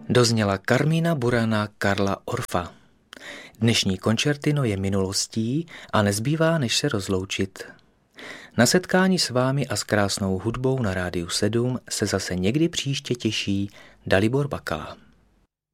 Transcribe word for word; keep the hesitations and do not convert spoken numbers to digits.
Dozněla Carmina Burana Karla Orfa. Dnešní koncertino je minulostí a nezbývá, než se rozloučit. Na setkání s vámi a s krásnou hudbou na Rádiu sedm se zase někdy příště těší Dalibor Bakala.